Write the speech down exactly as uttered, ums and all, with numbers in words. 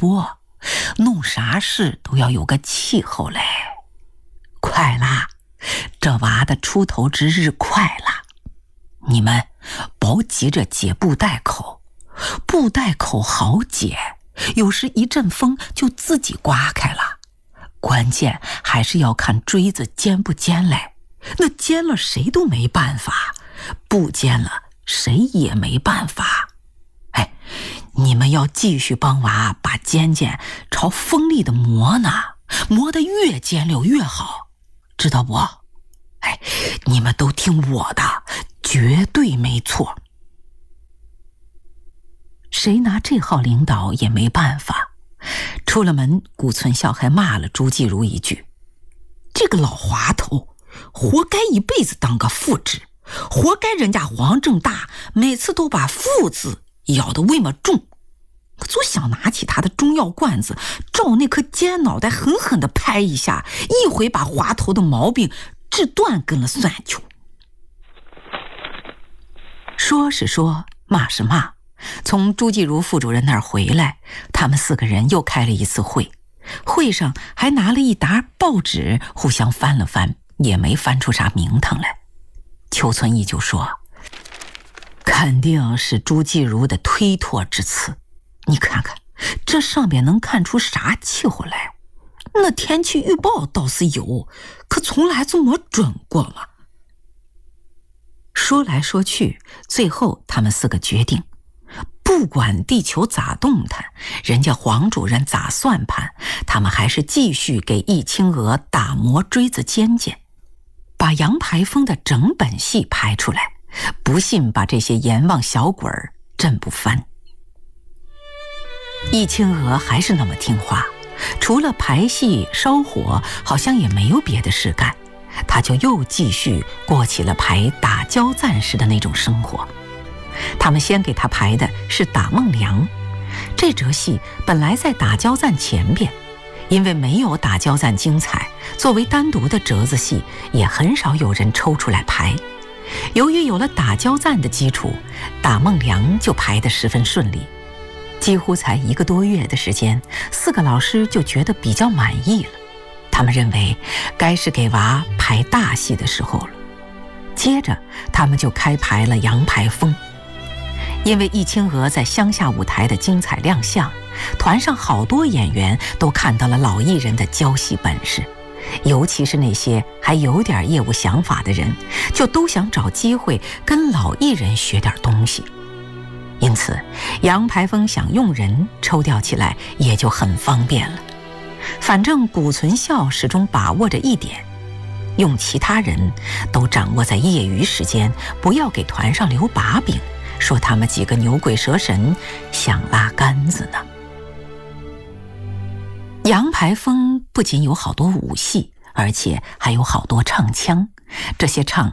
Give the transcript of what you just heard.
波，弄啥事都要有个气候嘞。快啦，这娃的出头之日快啦！你们别急着解布袋口，布袋口好解，有时一阵风就自己刮开了。关键还是要看锥子尖不尖嘞，那尖了谁都没办法，不尖了谁也没办法。哎，你们要继续帮娃把尖尖朝锋利的磨呢，磨得越尖溜越好，知道不？哎，你们都听我的，绝对没错。谁拿这号领导也没办法。出了门，顾存孝还骂了朱继如一句：“这个老滑头，活该一辈子当个副职，活该人家黄正大每次都把副字咬得为么重。我就想拿起他的中药罐子，照那颗尖脑袋狠狠地拍一下，一回把滑头的毛病治断根了算球。”说是说，骂是骂。从朱继如副主任那儿回来，他们四个人又开了一次会，会上还拿了一沓报纸互相翻了翻，也没翻出啥名堂来。邱存义就说：“肯定是朱继如的推脱之词，你看看这上面能看出啥气候来？那天气预报倒是有，可从来就没准过嘛。”说来说去，最后他们四个决定，不管地球咋动弹，人家黄主任咋算盘，他们还是继续给易清娥打磨锥子尖尖，把杨排风的整本戏拍出来，不信把这些阎王小鬼儿震不翻。易清娥还是那么听话，除了排戏烧火，好像也没有别的事干，他就又继续过起了排打交赞时的那种生活。他们先给他排的是打孟良，这折戏本来在打交赞前边，因为没有打交赞精彩，作为单独的折子戏也很少有人抽出来排。由于有了打交赞的基础，打孟良就排得十分顺利。几乎才一个多月的时间，四个老师就觉得比较满意了。他们认为该是给娃排大戏的时候了。接着他们就开排了杨排风。因为易清娥在乡下舞台的精彩亮相，团上好多演员都看到了老艺人的教戏本事，尤其是那些还有点业务想法的人，就都想找机会跟老艺人学点东西。因此杨排风想用人抽调起来也就很方便了。反正谷存孝始终把握着一点，用其他人都掌握在业余时间，不要给团上留把柄，说他们几个牛鬼蛇神想拉杆子呢。杨排风不仅有好多武戏，而且还有好多唱腔，这些唱